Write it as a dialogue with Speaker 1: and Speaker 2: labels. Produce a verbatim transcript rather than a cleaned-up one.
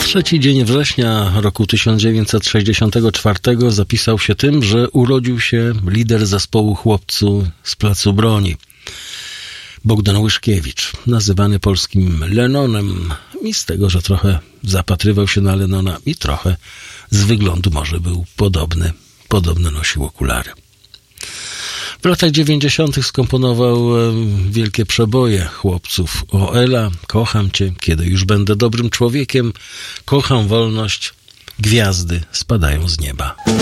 Speaker 1: Trzeci dzień września roku tysiąc dziewięćset sześćdziesiątego czwartego zapisał się tym, że urodził się lider zespołu chłopców z Placu Broni. Bogdan Łyszkiewicz, nazywany polskim Lennonem i z tego, że trochę zapatrywał się na Lennona i trochę z wyglądu może był podobny, podobno nosił okulary. W latach dziewięćdziesiątych skomponował wielkie przeboje chłopców: O Ela, Kocham Cię, Kiedy już będę dobrym człowiekiem, Kocham wolność, Gwiazdy spadają z nieba.